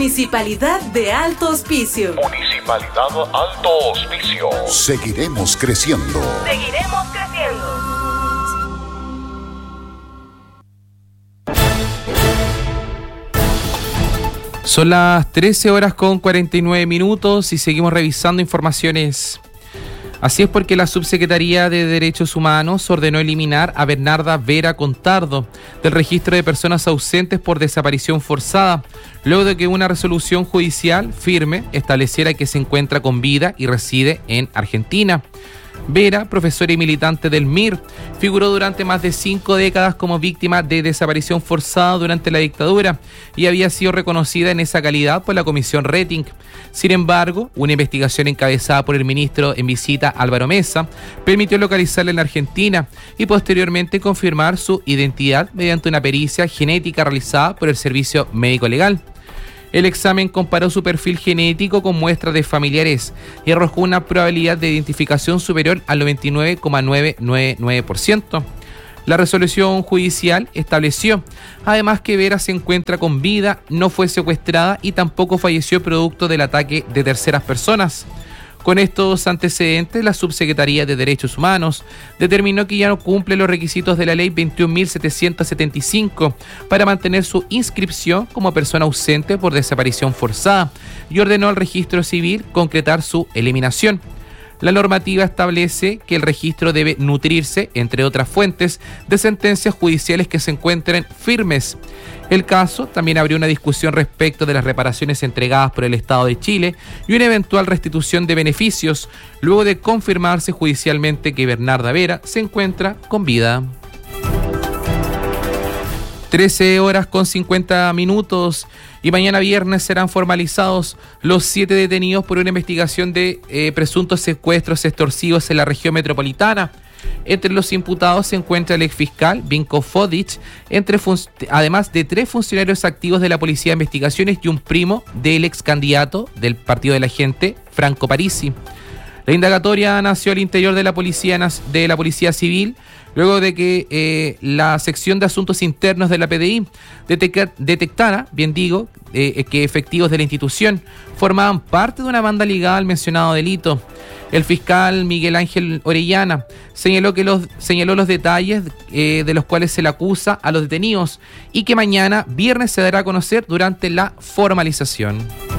Municipalidad de Alto Hospicio. Municipalidad Alto Hospicio. Seguiremos creciendo. Seguiremos creciendo. Son las 13:49 y seguimos revisando informaciones. Así es, porque la Subsecretaría de Derechos Humanos ordenó eliminar a Bernarda Vera Contardo del registro de personas ausentes por desaparición forzada, luego de que una resolución judicial firme estableciera que se encuentra con vida y reside en Argentina. Vera, profesora y militante del MIR, figuró durante más de 5 décadas como víctima de desaparición forzada durante la dictadura y había sido reconocida en esa calidad por la Comisión Rettig. Sin embargo, una investigación encabezada por el ministro en visita, Álvaro Mesa, permitió localizarla en la Argentina y posteriormente confirmar su identidad mediante una pericia genética realizada por el Servicio Médico Legal. El examen comparó su perfil genético con muestras de familiares y arrojó una probabilidad de identificación superior al 99,999%. La resolución judicial estableció, además, que Vera se encuentra con vida, no fue secuestrada y tampoco falleció producto del ataque de terceras personas. Con estos antecedentes, la Subsecretaría de Derechos Humanos determinó que ya no cumple los requisitos de la Ley 21.775 para mantener su inscripción como persona ausente por desaparición forzada y ordenó al Registro Civil concretar su eliminación. La normativa establece que el registro debe nutrirse, entre otras fuentes, de sentencias judiciales que se encuentren firmes. El caso también abrió una discusión respecto de las reparaciones entregadas por el Estado de Chile y una eventual restitución de beneficios, luego de confirmarse judicialmente que Bernarda Vera se encuentra con vida. 13:50 y mañana viernes serán formalizados los 7 detenidos por una investigación de presuntos secuestros extorsivos en la región metropolitana. Entre los imputados se encuentra el exfiscal Vinko Fodic, además de 3 funcionarios activos de la Policía de Investigaciones y un primo del ex candidato del Partido de la Gente, Franco Parisi. La indagatoria nació al interior de la Policía Civil, luego de que la sección de asuntos internos de la PDI detectara, que efectivos de la institución formaban parte de una banda ligada al mencionado delito. El fiscal Miguel Ángel Orellana señaló los detalles de los cuales se le acusa a los detenidos y que mañana viernes se dará a conocer durante la formalización.